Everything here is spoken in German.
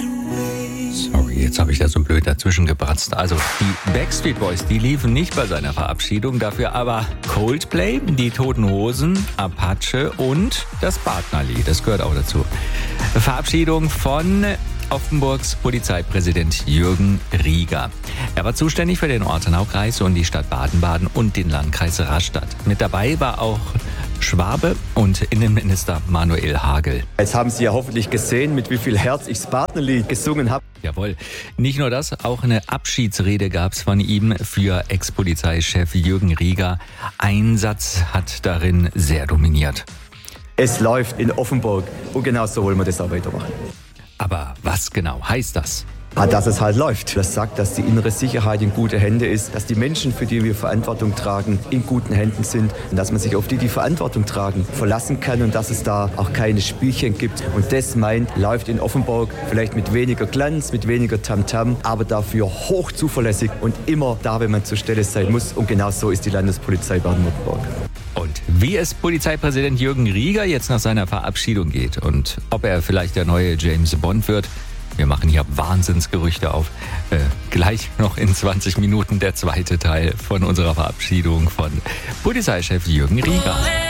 Sorry, jetzt habe ich da so blöd dazwischen gebratzt. Also die Backstreet Boys, die liefen nicht bei seiner Verabschiedung, dafür aber Coldplay, die Toten Hosen, Apache und das Partnerlied, das gehört auch dazu. Verabschiedung von Offenburgs Polizeipräsident Jürgen Rieger. Er war zuständig für den Ortenaukreis und die Stadt Baden-Baden und den Landkreis Rastatt. Mit dabei war auch Schwabe und Innenminister Manuel Hagel. Jetzt haben Sie ja hoffentlich gesehen, mit wie viel Herz ich das Partnerlied gesungen habe. Jawohl. Nicht nur das, auch eine Abschiedsrede gab es von ihm für Ex-Polizeichef Jürgen Rieger. Ein Satz hat darin sehr dominiert. Es läuft in Offenburg und genau so wollen wir das auch weitermachen. Aber was genau heißt das? Dass es halt läuft. Das sagt, dass die innere Sicherheit in gute Hände ist, dass die Menschen, für die wir Verantwortung tragen, in guten Händen sind und dass man sich auf die Verantwortung tragen, verlassen kann und dass es da auch keine Spielchen gibt. Und das läuft in Offenburg vielleicht mit weniger Glanz, mit weniger Tamtam, aber dafür hoch zuverlässig und immer da, wenn man zur Stelle sein muss. Und genau so ist die Landespolizei Baden-Württemberg. Und wie es Polizeipräsident Jürgen Rieger jetzt nach seiner Verabschiedung geht und ob er vielleicht der neue James Bond wird, wir machen hier Wahnsinnsgerüchte auf. Gleich noch in 20 Minuten der zweite Teil von unserer Verabschiedung von Polizeichef Jürgen Rieger.